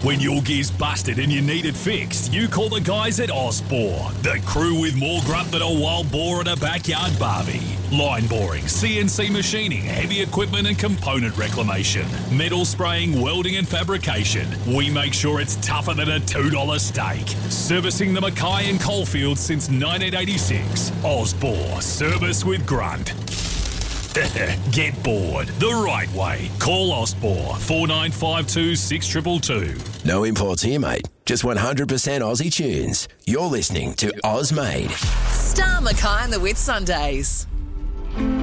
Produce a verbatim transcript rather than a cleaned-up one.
When your gear's busted and you need it fixed, you call the guys at Osbor, the crew with more grunt than a wild boar at a backyard barbie. Line boring, C N C machining, heavy equipment and component reclamation, metal spraying, welding and fabrication. We make sure it's tougher than a two dollar steak. Servicing the Mackay and Coalfields since nineteen eighty-six. Osbor, service with grunt. Get bored the right way. Call Osbor four nine five two six two two two. No imports here, mate. Just one hundred percent Aussie tunes. You're listening to Oz Made. Star Mackay and the Whitsundays.